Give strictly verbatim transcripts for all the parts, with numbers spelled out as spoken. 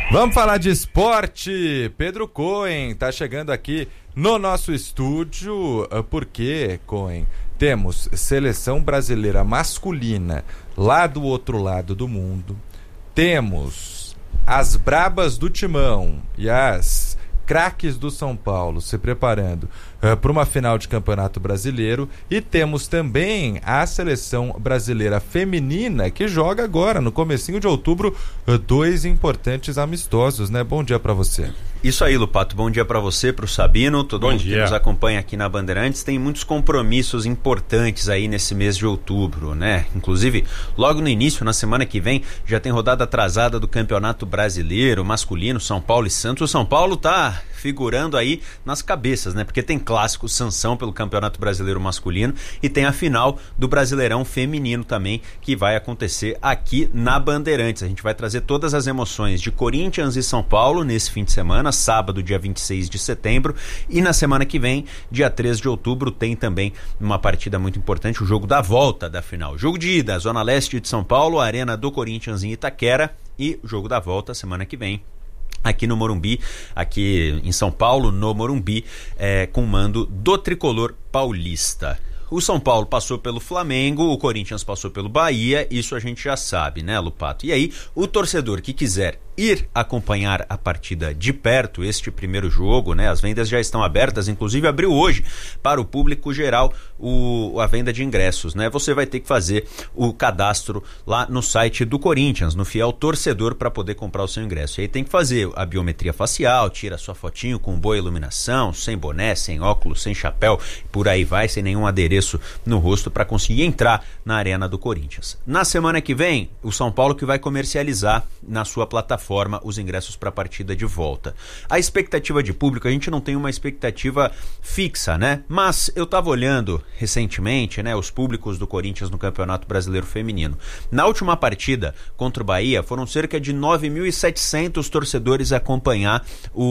Vamos falar de esporte. Pedro Cohen tá chegando aqui no nosso estúdio. Por quê, Cohen? Temos seleção brasileira masculina lá do outro lado do mundo. Temos as brabas do Timão e as craques do São Paulo se preparando uh, para uma final de Campeonato Brasileiro. E temos também a seleção brasileira feminina que joga agora, no comecinho de outubro, uh, dois importantes amistosos, né? Bom dia para você. Isso aí, Lupato. Bom dia para você, para o Sabino, todo Bom mundo dia. que nos acompanha aqui na Bandeirantes. Tem muitos compromissos importantes aí nesse mês de outubro, né? Inclusive, logo no início, na semana que vem, já tem rodada atrasada do Campeonato Brasileiro masculino, São Paulo e Santos. O São Paulo tá figurando aí nas cabeças, né? Porque tem clássico Sansão pelo Campeonato Brasileiro masculino e tem a final do Brasileirão feminino também, que vai acontecer aqui na Bandeirantes. A gente vai trazer todas as emoções de Corinthians e São Paulo nesse fim de semana, sábado, dia vinte e seis de setembro, e na semana que vem, dia três de outubro, tem também uma partida muito importante, o jogo da volta da final. Jogo de ida, Zona Leste de São Paulo, Arena do Corinthians em Itaquera, e o jogo da volta, semana que vem, aqui no Morumbi, aqui em São Paulo, no Morumbi, é, com mando do Tricolor Paulista. O São Paulo passou pelo Flamengo, o Corinthians passou pelo Bahia, isso a gente já sabe, né, Lupato? E aí, o torcedor que quiser ir acompanhar a partida de perto, este primeiro jogo, né? As vendas já estão abertas, inclusive abriu hoje para o público geral o, a venda de ingressos, né? Você vai ter que fazer o cadastro lá no site do Corinthians, no Fiel Torcedor, para poder comprar o seu ingresso. E aí tem que fazer a biometria facial, tira sua fotinho com boa iluminação, sem boné, sem óculos, sem chapéu, por aí vai, sem nenhum adereço no rosto para conseguir entrar na Arena do Corinthians. Na semana que vem, o São Paulo que vai comercializar na sua plataforma os ingressos para a partida de volta. A expectativa de público, a gente não tem uma expectativa fixa, né? Mas eu estava olhando recentemente, né, os públicos do Corinthians no Campeonato Brasileiro Feminino. Na última partida contra o Bahia, foram cerca de nove mil e setecentos torcedores a acompanhar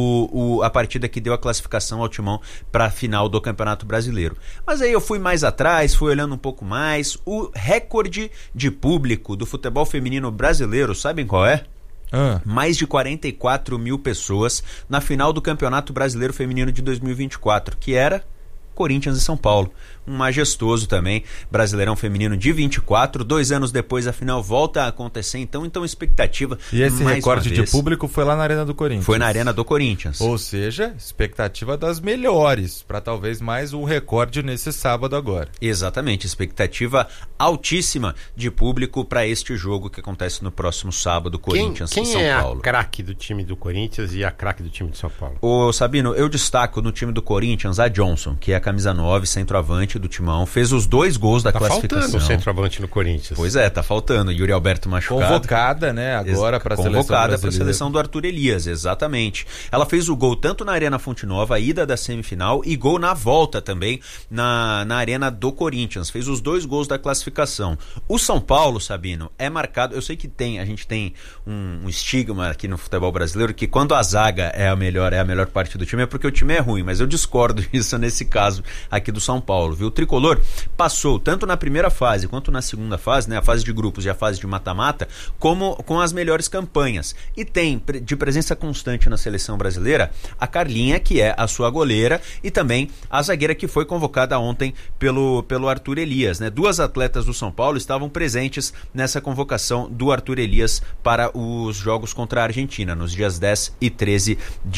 o, o, a partida que deu a classificação ao Timão para a final do Campeonato Brasileiro. Mas aí eu fui mais atrás, fui olhando um pouco mais. O recorde de público do futebol feminino brasileiro, sabem qual é? Ah. Mais de quarenta e quatro mil pessoas na final do Campeonato Brasileiro Feminino de dois mil e vinte e quatro, que era Corinthians e São Paulo. Um majestoso também, Brasileirão Feminino de vinte e quatro, dois anos depois a final volta a acontecer, então, então expectativa. E esse mais recorde de público foi lá na Arena do Corinthians? Foi na Arena do Corinthians. Ou seja, expectativa das melhores, para talvez mais um recorde nesse sábado agora. Exatamente, expectativa altíssima de público para este jogo que acontece no próximo sábado, Corinthians quem, e São quem é Paulo. A craque do time do Corinthians e a craque do time de São Paulo? Ô Sabino, eu destaco no time do Corinthians a Johnson, que é a camisa nove, centroavante do Timão, fez os dois gols da tá classificação. Tá faltando o centroavante no Corinthians. Pois é, tá faltando. Yuri Alberto machucado. Convocada, né, agora para a seleção brasileira. Convocada para a seleção do Arthur Elias, exatamente. Ela fez o gol tanto na Arena Fonte Nova, a ida da semifinal, e gol na volta também na, na Arena do Corinthians. Fez os dois gols da classificação. O São Paulo, Sabino, é marcado, eu sei que tem, a gente tem um, um estigma aqui no futebol brasileiro que quando a zaga é a melhor, é a melhor parte do time, é porque o time é ruim, mas eu discordo disso nesse caso aqui do São Paulo, viu? O Tricolor passou tanto na primeira fase quanto na segunda fase, né, a fase de grupos e a fase de mata-mata, como com as melhores campanhas. E tem de presença constante na seleção brasileira a Carlinha, que é a sua goleira, e também a zagueira que foi convocada ontem pelo, pelo Arthur Elias, né? Duas atletas do São Paulo estavam presentes nessa convocação do Arthur Elias para os jogos contra a Argentina, nos dias dez e treze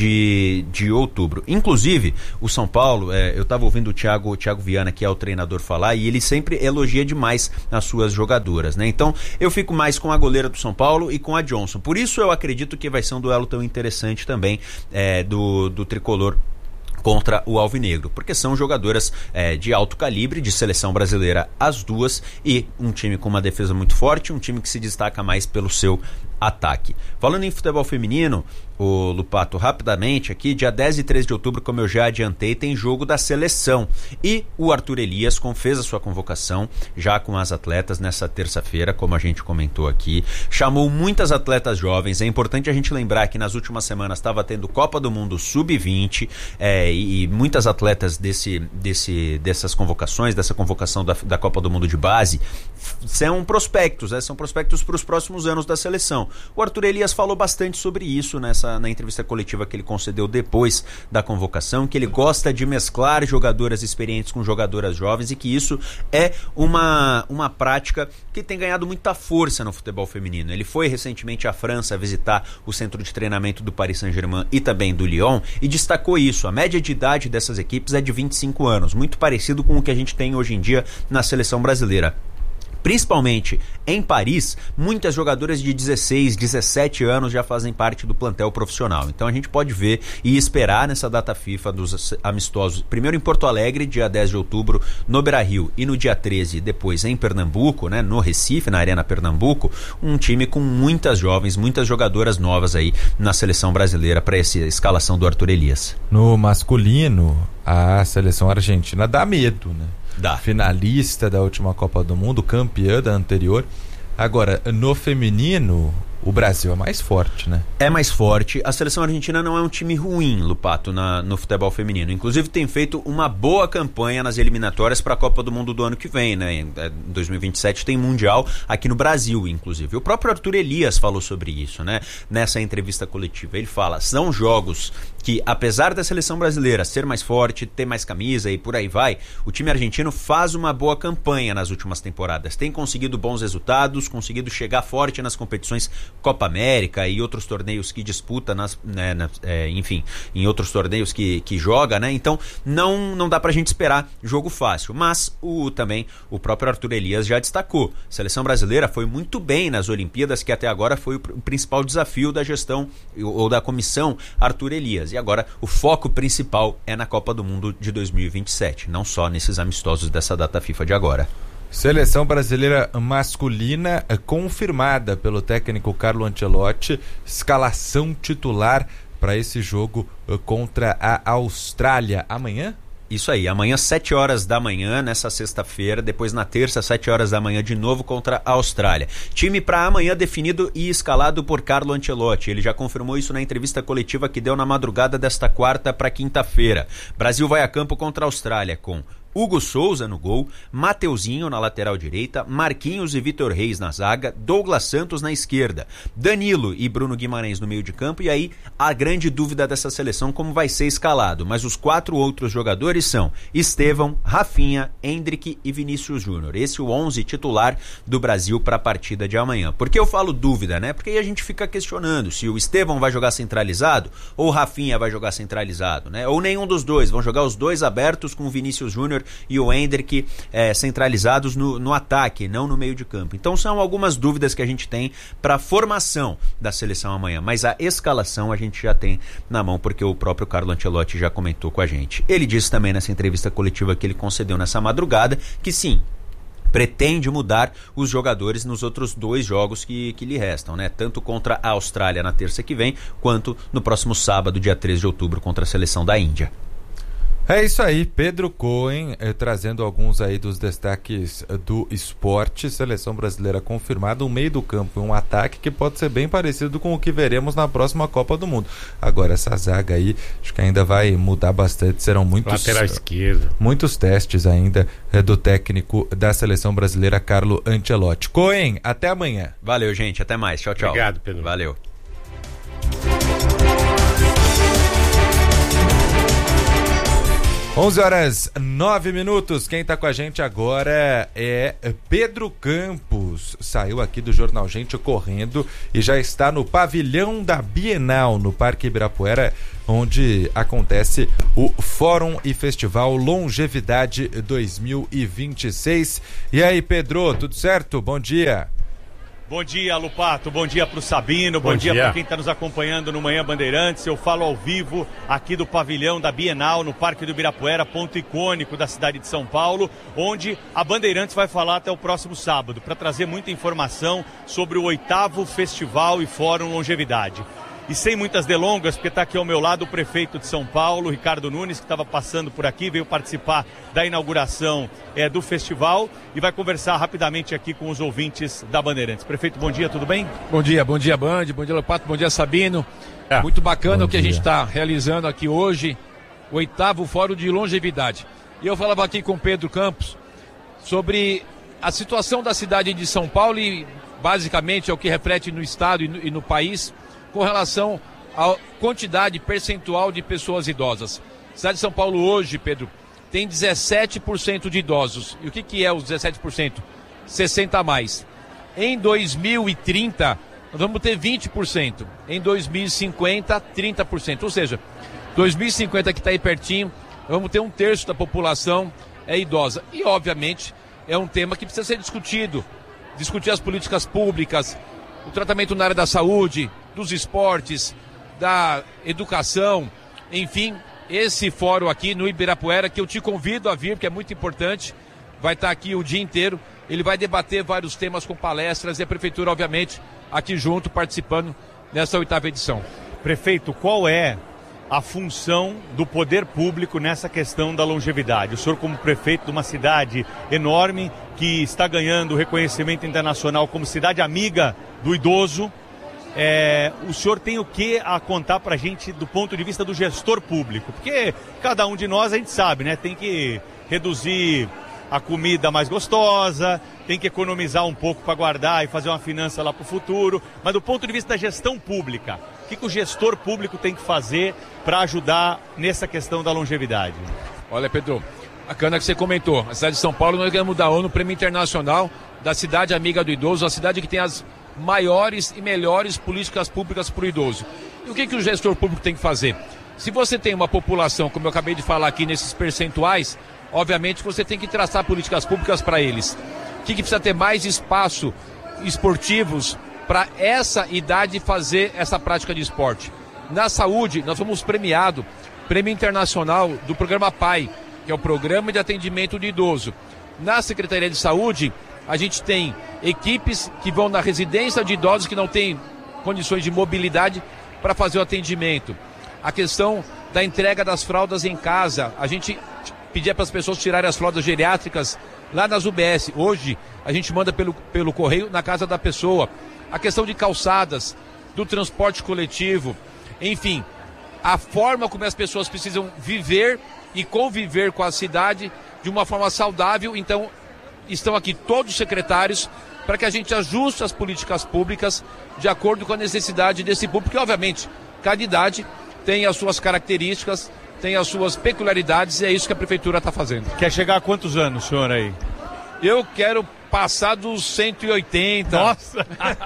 de, de outubro. Inclusive, o São Paulo, é, eu estava ouvindo o Thiago, o Thiago Viana, que é o treinador, falar, e ele sempre elogia demais as suas jogadoras, né? Então, eu fico mais com a goleira do São Paulo e com a Johnson. Por isso, eu acredito que vai ser um duelo tão interessante também é, do, do Tricolor contra o Alvinegro, porque são jogadoras é, de alto calibre, de seleção brasileira as duas, e um time com uma defesa muito forte, um time que se destaca mais pelo seu ataque. Falando em futebol feminino, o Lupato, rapidamente aqui, dia dez e treze de outubro, como eu já adiantei, tem jogo da seleção, e o Arthur Elias fez a sua convocação já com as atletas nessa terça-feira, como a gente comentou aqui, chamou muitas atletas jovens. É importante a gente lembrar que nas últimas semanas estava tendo Copa do Mundo sub vinte, é, e, e muitas atletas desse, desse, dessas convocações, dessa convocação da, da Copa do Mundo de base, são prospectos, né? São prospectos para os próximos anos da seleção. O Arthur Elias falou bastante sobre isso nessa, na entrevista coletiva que ele concedeu depois da convocação, que ele gosta de mesclar jogadoras experientes com jogadoras jovens e que isso é uma, uma prática que tem ganhado muita força no futebol feminino. Ele foi recentemente à França visitar o centro de treinamento do Paris Saint-Germain e também do Lyon e destacou isso. A média de idade dessas equipes é de vinte e cinco anos, muito parecido com o que a gente tem hoje em dia na seleção brasileira. Principalmente em Paris, muitas jogadoras de dezesseis, dezessete anos já fazem parte do plantel profissional. Então a gente pode ver e esperar nessa data FIFA dos amistosos, primeiro em Porto Alegre, dia dez de outubro, no Beira-Rio, e no dia treze, depois em Pernambuco, né, no Recife, na Arena Pernambuco, um time com muitas jovens, muitas jogadoras novas aí na seleção brasileira para essa escalação do Arthur Elias. No masculino, a seleção argentina dá medo, né? Dá. Finalista da última Copa do Mundo, campeã da anterior. Agora, no feminino, o Brasil é mais forte, né? É mais forte. A seleção argentina não é um time ruim, Lupato, na, no futebol feminino. Inclusive tem feito uma boa campanha nas eliminatórias para a Copa do Mundo do ano que vem, né? Em dois mil e vinte e sete tem Mundial aqui no Brasil, inclusive. O próprio Arthur Elias falou sobre isso, né? Nessa entrevista coletiva. Ele fala, são jogos que, apesar da seleção brasileira ser mais forte, ter mais camisa e por aí vai, o time argentino faz uma boa campanha nas últimas temporadas. Tem conseguido bons resultados, conseguido chegar forte nas competições Copa América e outros torneios que disputa, nas, né, na, é, enfim, em outros torneios que, que joga, né? Então não, não dá pra gente esperar jogo fácil, mas o, também o próprio Arthur Elias já destacou, a seleção brasileira foi muito bem nas Olimpíadas, que até agora foi o, o principal desafio da gestão ou da comissão Arthur Elias, e agora o foco principal é na Copa do Mundo de dois mil e vinte e sete, não só nesses amistosos dessa data FIFA de agora. Seleção brasileira masculina confirmada pelo técnico Carlo Ancelotti, escalação titular para esse jogo contra a Austrália amanhã? Isso aí, amanhã sete horas da manhã, nessa sexta-feira, depois na terça, sete horas da manhã de novo contra a Austrália. Time para amanhã definido e escalado por Carlo Ancelotti. Ele já confirmou isso na entrevista coletiva que deu na madrugada desta quarta para quinta-feira. Brasil vai a campo contra a Austrália com Hugo Souza no gol, Mateuzinho na lateral direita, Marquinhos e Vitor Reis na zaga, Douglas Santos na esquerda, Danilo e Bruno Guimarães no meio de campo, e aí a grande dúvida dessa seleção como vai ser escalado, mas os quatro outros jogadores são Estevão, Rafinha, Endrick e Vinícius Júnior. Esse é o onze titular do Brasil para a partida de amanhã. Por que eu falo dúvida, né? Porque aí a gente fica questionando se o Estevão vai jogar centralizado ou o Rafinha vai jogar centralizado, né? Ou nenhum dos dois, vão jogar os dois abertos com o Vinícius Júnior e o Endrick é, centralizados no, no ataque, não no meio de campo. Então são algumas dúvidas que a gente tem para a formação da seleção amanhã, mas a escalação a gente já tem na mão, porque o próprio Carlo Ancelotti já comentou com a gente. Ele disse também nessa entrevista coletiva que ele concedeu nessa madrugada que sim, pretende mudar os jogadores nos outros dois jogos que, que lhe restam, né? Tanto contra a Austrália na terça que vem, quanto no próximo sábado, dia treze de outubro, contra a seleção da Índia. É isso aí, Pedro Cohen eh, trazendo alguns aí dos destaques eh, do esporte. Seleção brasileira confirmada, um meio do campo e um ataque que pode ser bem parecido com o que veremos na próxima Copa do Mundo. Agora essa zaga aí, acho que ainda vai mudar bastante, serão muitos lateral esquerdo. Muitos testes ainda eh, do técnico da seleção brasileira, Carlo Ancelotti. Cohen, até amanhã. Valeu, gente, até mais. Tchau, tchau. Obrigado, Pedro. Valeu. onze horas nove minutos, quem está com a gente agora é Pedro Campos, saiu aqui do Jornal Gente correndo e já está no pavilhão da Bienal, no Parque Ibirapuera, onde acontece o Fórum e Festival Longevidade dois mil e vinte e seis. E aí, Pedro, tudo certo? Bom dia. Bom dia, Lupato, bom dia para o Sabino, bom, bom dia, dia para quem está nos acompanhando no Manhã Bandeirantes. Eu falo ao vivo aqui do pavilhão da Bienal, no Parque do Ibirapuera, ponto icônico da cidade de São Paulo, onde a Bandeirantes vai falar até o próximo sábado, para trazer muita informação sobre o oitavo Festival e Fórum Longevidade. E sem muitas delongas, porque está aqui ao meu lado o prefeito de São Paulo, Ricardo Nunes, que estava passando por aqui, veio participar da inauguração é, do festival e vai conversar rapidamente aqui com os ouvintes da Bandeirantes. Prefeito, bom dia, tudo bem? Bom dia, bom dia Band, bom dia Lopato, bom dia Sabino. É. Muito bacana bom o que dia. A gente está realizando aqui hoje, o oitavo Fórum de Longevidade. E eu falava aqui com o Pedro Campos sobre a situação da cidade de São Paulo e basicamente é o que reflete no estado e no, e no país, com relação à quantidade percentual de pessoas idosas. A cidade de São Paulo hoje, Pedro, tem dezessete por cento de idosos. E o que, que é os dezessete por cento? sessenta a mais. Em dois mil e trinta, nós vamos ter vinte por cento. Em dois mil e cinquenta, trinta por cento. Ou seja, dois mil e cinquenta, que está aí pertinho, vamos ter um terço da população é idosa. E, obviamente, é um tema que precisa ser discutido. Discutir as políticas públicas, o tratamento na área da saúde, dos esportes, da educação, enfim, esse fórum aqui no Ibirapuera, que eu te convido a vir, porque é muito importante, vai estar aqui o dia inteiro, ele vai debater vários temas com palestras e a Prefeitura, obviamente, aqui junto, participando nessa oitava edição. Prefeito, qual é a função do poder público nessa questão da longevidade? O senhor, como prefeito de uma cidade enorme, que está ganhando reconhecimento internacional como cidade amiga do idoso, é, o senhor tem o que a contar para a gente do ponto de vista do gestor público? Porque cada um de nós, a gente sabe, né, tem que reduzir a comida mais gostosa, tem que economizar um pouco para guardar e fazer uma finança lá para o futuro, mas do ponto de vista da gestão pública, o que, que o gestor público tem que fazer para ajudar nessa questão da longevidade? Olha, Pedro, a cana que você comentou, a cidade de São Paulo, nós ganhamos da ONU o Prêmio Internacional da Cidade Amiga do Idoso, a cidade que tem as maiores e melhores políticas públicas para o idoso. E o que, que o gestor público tem que fazer? Se você tem uma população, como eu acabei de falar aqui nesses percentuais, obviamente você tem que traçar políticas públicas para eles. O que, que precisa ter mais espaço esportivos para essa idade fazer essa prática de esporte? Na saúde, nós fomos premiados, Prêmio Internacional do Programa P A I, que é o Programa de Atendimento de Idoso. Na Secretaria de Saúde, a gente tem equipes que vão na residência de idosos que não têm condições de mobilidade para fazer o atendimento. A questão da entrega das fraldas em casa, a gente pedia para as pessoas tirarem as fraldas geriátricas lá nas U B S. Hoje, a gente manda pelo, pelo correio na casa da pessoa. A questão de calçadas, do transporte coletivo, enfim, a forma como as pessoas precisam viver e conviver com a cidade de uma forma saudável. Então, estão aqui todos os secretários para que a gente ajuste as políticas públicas de acordo com a necessidade desse público, porque, obviamente, cada idade tem as suas características, tem as suas peculiaridades, e é isso que a Prefeitura está fazendo. Quer chegar a quantos anos, senhor, aí? Eu quero passar dos cento e oitenta. Nossa!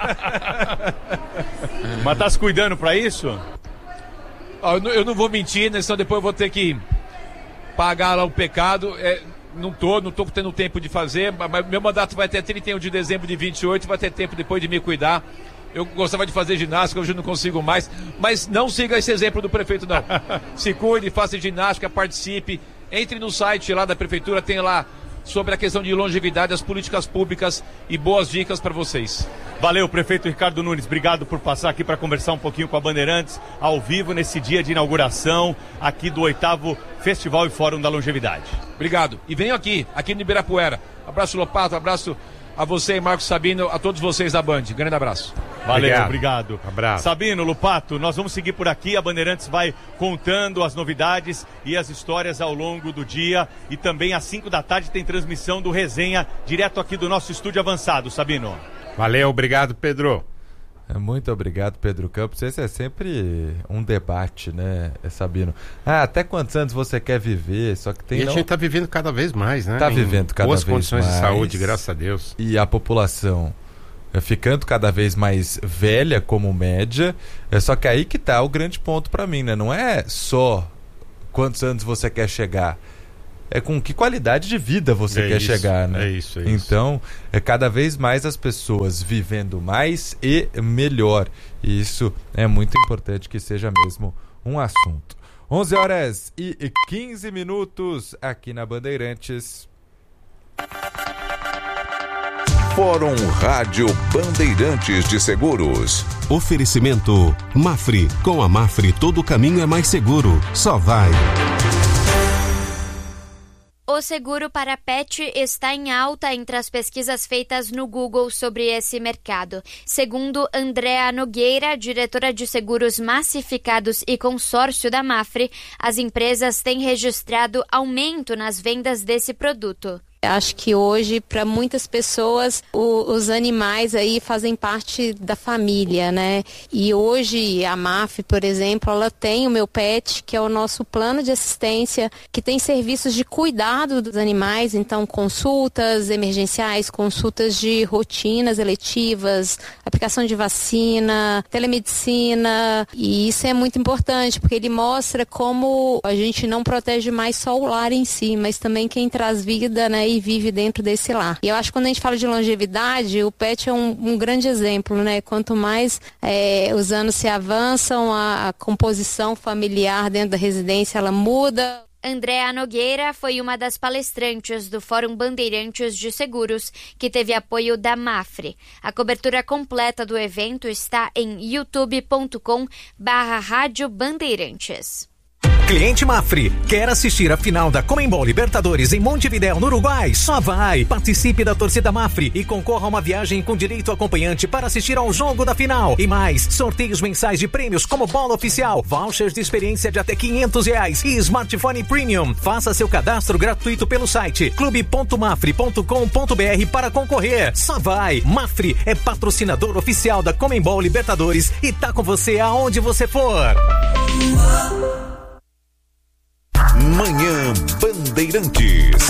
Mas está se cuidando para isso? Eu não, eu não vou mentir, né, senão depois eu vou ter que pagar lá o pecado. É, não tô, não tô tendo tempo de fazer, mas meu mandato vai até trinta e um de dezembro de vinte e oito, vai ter tempo depois de me cuidar. Eu gostava de fazer ginástica, hoje eu não consigo mais, mas não siga esse exemplo do prefeito, não. Se cuide, faça ginástica, participe, entre no site lá da Prefeitura, tem lá sobre a questão de longevidade, as políticas públicas e boas dicas para vocês. Valeu, prefeito Ricardo Nunes, obrigado por passar aqui para conversar um pouquinho com a Bandeirantes, ao vivo, nesse dia de inauguração aqui do oitavo Festival e Fórum da Longevidade. Obrigado, e venham aqui, aqui no Ibirapuera. Abraço, Lopato, abraço a você, Marcos Sabino, a todos vocês da Band. Grande abraço. Valeu, obrigado. obrigado. Abraço. Sabino, Lupato, nós vamos seguir por aqui. A Bandeirantes vai contando as novidades e as histórias ao longo do dia. E também às cinco da tarde tem transmissão do Resenha, direto aqui do nosso estúdio avançado, Sabino. Valeu, obrigado, Pedro. Muito obrigado, Pedro Campos. Esse é sempre um debate, né, Sabino? Ah, até quantos anos você quer viver? Só que tem. E não... a gente está vivendo cada vez mais, né? Está vivendo cada boas vez mais. Boas condições de saúde, graças a Deus. E a população ficando cada vez mais velha como média. É só que aí que tá o grande ponto para mim, né? Não é só quantos anos você quer chegar. É com que qualidade de vida você é quer isso, chegar, né? É isso, é isso. Então, é cada vez mais as pessoas vivendo mais e melhor. E isso é muito importante que seja mesmo um assunto. onze horas e quinze minutos aqui na Bandeirantes. Fórum Rádio Bandeirantes de Seguros. Oferecimento Mafre. Com a Mafre todo caminho é mais seguro. Só vai. O seguro para pet está em alta entre as pesquisas feitas no Google sobre esse mercado. Segundo Andréa Nogueira, diretora de seguros massificados e consórcio da Mafre, as empresas têm registrado aumento nas vendas desse produto. Acho que hoje, para muitas pessoas, o, os animais aí fazem parte da família, né? E hoje a M A F, por exemplo, ela tem o Meu Pet, que é o nosso plano de assistência, que tem serviços de cuidado dos animais, então consultas emergenciais, consultas de rotinas eletivas, aplicação de vacina, telemedicina, e isso é muito importante, porque ele mostra como a gente não protege mais só o lar em si, mas também quem traz vida, né, e vive dentro desse lar. E eu acho que quando a gente fala de longevidade, o pet é um, um grande exemplo, né? Quanto mais é, os anos se avançam, a, a composição familiar dentro da residência, ela muda. Andréa Nogueira foi uma das palestrantes do Fórum Bandeirantes de Seguros, que teve apoio da Mafre. A cobertura completa do evento está em youtube ponto com barra Rádio Bandeirantes. Cliente Mafre, quer assistir a final da Conmebol Libertadores em Montevidéu, no Uruguai? Só vai! Participe da torcida Mafre e concorra a uma viagem com direito acompanhante para assistir ao jogo da final. E mais, sorteios mensais de prêmios como bola oficial, vouchers de experiência de até quinhentos reais e smartphone premium. Faça seu cadastro gratuito pelo site clube ponto mafre ponto com ponto br para concorrer. Só vai! Mafre é patrocinador oficial da Conmebol Libertadores e tá com você aonde você for. Manhã Bandeirantes.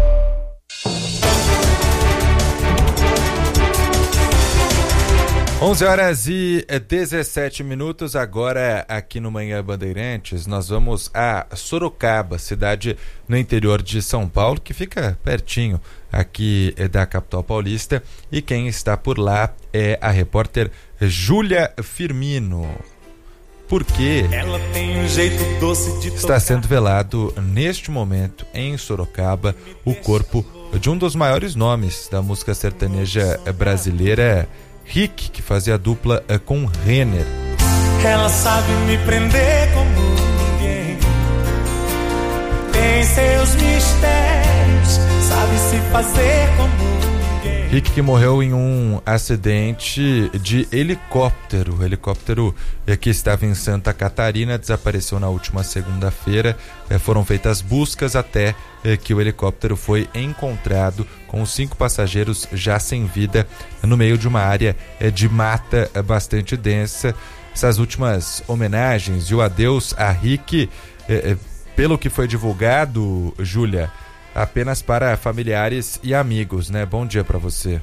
onze horas e dezessete minutos, agora aqui no Manhã Bandeirantes, nós vamos a Sorocaba, cidade no interior de São Paulo, que fica pertinho aqui da capital paulista, e quem está por lá é a repórter Júlia Firmino. Porque ela tem um jeito doce de está sendo velado neste momento em Sorocaba o corpo de um dos maiores nomes da música sertaneja brasileira, Rick, que fazia dupla com Renner. Ela sabe me prender como ninguém, tem seus mistérios, sabe se fazer como ninguém. Rick, que morreu em um acidente de helicóptero. O helicóptero que estava em Santa Catarina desapareceu na última segunda-feira. Foram feitas buscas até que o helicóptero foi encontrado com os cinco passageiros já sem vida no meio de uma área de mata bastante densa. Essas últimas homenagens e o adeus a Rick, pelo que foi divulgado, Júlia, apenas para familiares e amigos, né? Bom dia para você.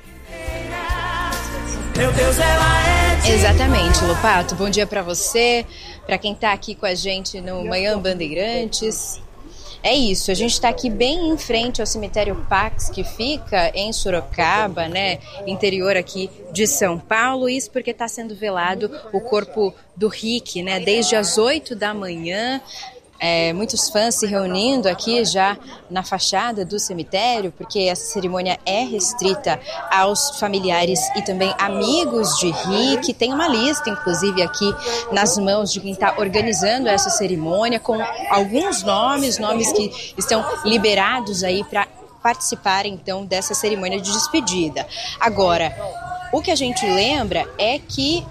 Meu Deus, ela é de... Exatamente, Lopato. Bom dia para você, para quem tá aqui com a gente no Manhã Bandeirantes. É isso, a gente está aqui bem em frente ao cemitério Pax, que fica em Sorocaba, né, interior aqui de São Paulo, isso porque está sendo velado o corpo do Rick, né, desde as oito da manhã. É, muitos fãs se reunindo aqui já na fachada do cemitério, porque essa cerimônia é restrita aos familiares e também amigos de Rick. Tem uma lista, inclusive, aqui nas mãos de quem está organizando essa cerimônia, com alguns nomes, nomes que estão liberados aí para participarem, então, dessa cerimônia de despedida. Agora, o que a gente lembra é que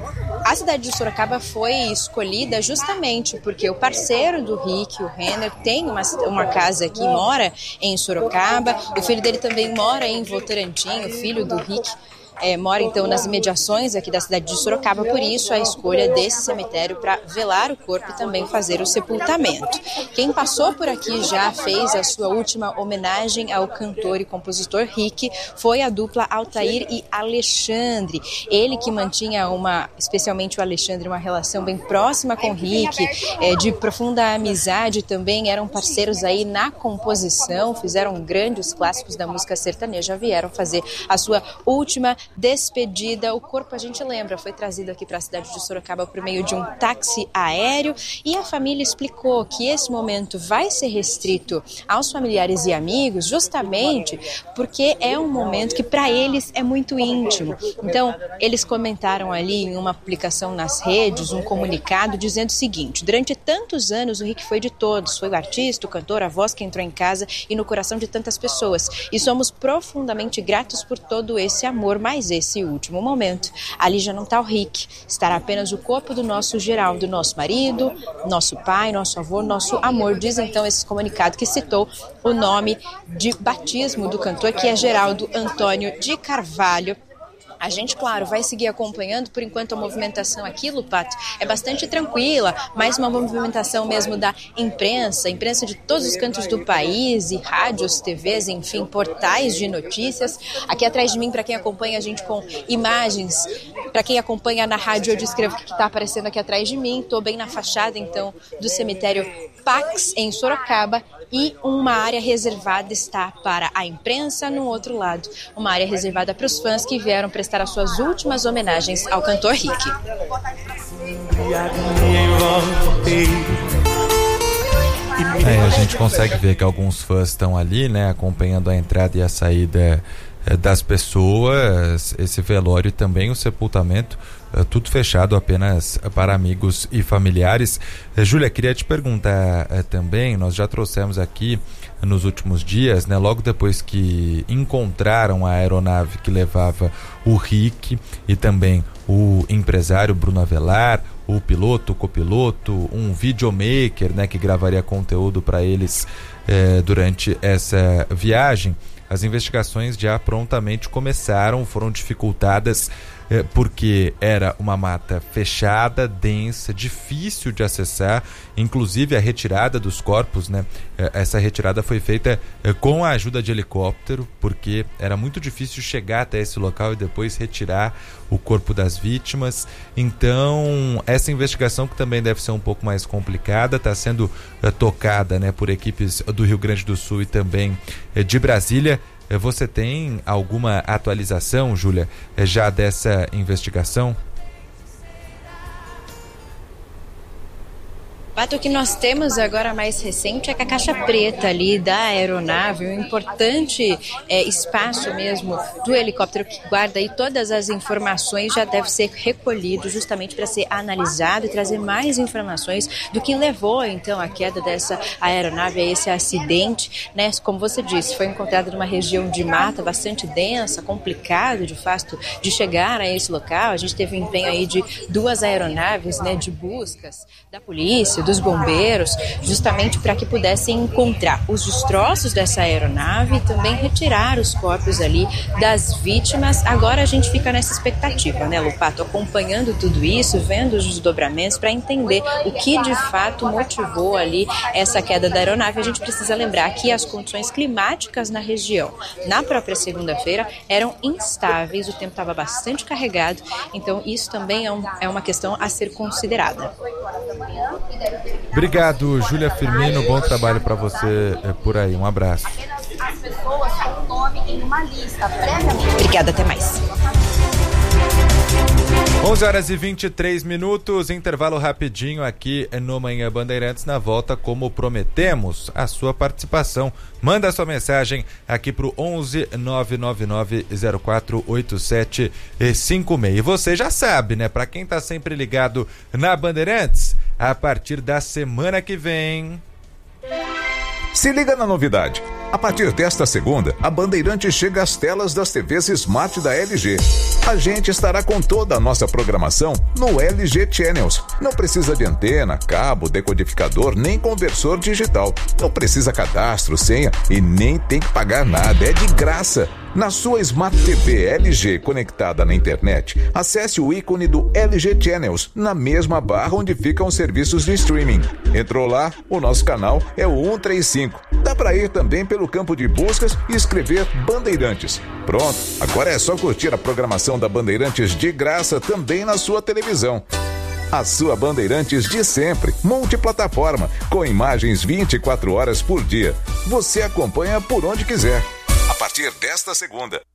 a cidade de Sorocaba foi escolhida justamente porque o parceiro do Rick, o Renner, tem uma, uma casa aqui, mora em Sorocaba. O filho dele também mora em Votorantim, o filho do Rick é, mora então nas imediações aqui da cidade de Sorocaba, por isso a escolha desse cemitério para velar o corpo e também fazer o sepultamento. Quem passou por aqui já fez a sua última homenagem ao cantor e compositor Rick foi a dupla Altair e Alexandre. Ele que mantinha uma, especialmente o Alexandre, uma relação bem próxima com o Rick, é, de profunda amizade também, eram parceiros aí na composição, fizeram grandes clássicos da música sertaneja, vieram fazer a sua última despedida. O corpo, a gente lembra, foi trazido aqui para a cidade de Sorocaba por meio de um táxi aéreo, e a família explicou que esse momento vai ser restrito aos familiares e amigos justamente porque é um momento que para eles é muito íntimo. Então, eles comentaram ali em uma publicação nas redes, um comunicado dizendo o seguinte: durante tantos anos o Rick foi de todos, foi o artista, o cantor, a voz que entrou em casa e no coração de tantas pessoas, e somos profundamente gratos por todo esse amor, mas Mas esse último momento, ali já não está o Rick, estará apenas o corpo do nosso Geraldo, nosso marido, nosso pai, nosso avô, nosso amor. Diz então esse comunicado que citou o nome de batismo do cantor, que é Geraldo Antônio de Carvalho. A gente, claro, vai seguir acompanhando. Por enquanto a movimentação aqui, Lupato, é bastante tranquila, mais uma movimentação mesmo da imprensa, imprensa de todos os cantos do país, e rádios, T Vs, enfim, portais de notícias. Aqui atrás de mim, para quem acompanha a gente com imagens, para quem acompanha na rádio, eu descrevo o que está aparecendo aqui atrás de mim. Estou bem na fachada, então, do cemitério Pax, em Sorocaba, e uma área reservada está para a imprensa no outro lado, uma área reservada para os fãs que vieram prestar as suas últimas homenagens ao cantor Rick. É, a gente consegue ver que alguns fãs estão ali, né, acompanhando a entrada e a saída é, das pessoas, esse velório e também o sepultamento, é, tudo fechado apenas para amigos e familiares. É, Júlia, queria te perguntar é, também, nós já trouxemos aqui nos últimos dias, né, logo depois que encontraram a aeronave que levava o Rick e também o empresário Bruno Avelar, o piloto, o copiloto, um videomaker, né, que gravaria conteúdo para eles eh, durante essa viagem, as investigações já prontamente começaram, foram dificultadas eh, porque era uma mata fechada, densa, difícil de acessar, inclusive a retirada dos corpos, né? Eh, essa retirada foi feita eh, com a ajuda de helicóptero, porque era muito difícil chegar até esse local e depois retirar o corpo das vítimas. Então, essa investigação, que também deve ser um pouco mais complicada, está sendo eh, tocada, né, por equipes do Rio Grande do Sul e também eh, de Brasília. Eh, você tem alguma atualização, Júlia, eh, já dessa investigação? O que nós temos agora mais recente é que a caixa preta ali da aeronave, um importante é, espaço mesmo do helicóptero que guarda aí todas as informações, já deve ser recolhido justamente para ser analisado e trazer mais informações do que levou então à queda dessa aeronave, a esse acidente, né? Como você disse, foi encontrado numa região de mata bastante densa, complicado de fato de chegar a esse local. A gente teve um empenho aí de duas aeronaves, né, de buscas da polícia, dos bombeiros, justamente para que pudessem encontrar os destroços dessa aeronave e também retirar os corpos ali das vítimas. Agora a gente fica nessa expectativa, né, Lupato, acompanhando tudo isso, vendo os desdobramentos para entender o que de fato motivou ali essa queda da aeronave. A gente precisa lembrar que as condições climáticas na região, na própria segunda-feira, eram instáveis, o tempo estava bastante carregado, então isso também é, um, é uma questão a ser considerada. Obrigado, Júlia Firmino, bom trabalho para você é, por aí, um abraço. Obrigada, até mais. onze horas e vinte e três minutos, intervalo rapidinho aqui no Manhã Bandeirantes. Na volta, como prometemos, a sua participação. Manda a sua mensagem aqui pro onze nove nove nove zero quatro oito sete cinco seis. E você já sabe, né? Para quem tá sempre ligado na Bandeirantes, a partir da semana que vem... Se liga na novidade. A partir desta segunda, a Bandeirantes chega às telas das T Vs Smart da L G. A gente estará com toda a nossa programação no L G Channels. Não precisa de antena, cabo, decodificador, nem conversor digital. Não precisa cadastro, senha e nem tem que pagar nada. É de graça. Na sua Smart T V L G conectada na internet, acesse o ícone do L G Channels na mesma barra onde ficam os serviços de streaming. Entrou lá? O nosso canal é o cento e trinta e cinco. Dá para ir também pelo campo de buscas e escrever Bandeirantes. Pronto, agora é só curtir a programação da Bandeirantes de graça também na sua televisão. A sua Bandeirantes de sempre, multiplataforma, com imagens vinte e quatro horas por dia. Você acompanha por onde quiser. A partir desta segunda.